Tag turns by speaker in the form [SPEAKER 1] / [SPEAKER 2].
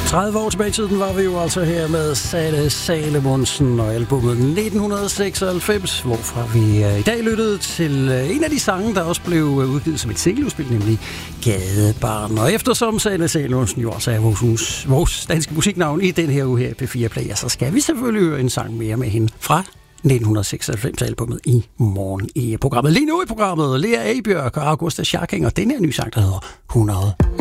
[SPEAKER 1] 30 år tilbage i tiden var vi jo altså her med Sanne Salomonsen og albumet 1996, hvorfra vi i dag lyttede til en af de sange, der også blev udgivet som et singleudspil, nemlig Gadebarn. Og eftersom Sanne Salomonsen jo også er vores danske musiknavn i den her uge her i P4 Play, så skal vi selvfølgelig høre en sang mere med hende fra 1996-albumet i morgen i programmet. Lige nu i programmet Lea Abjørk og Augusta Schacking og den her nye sang, der hedder 100.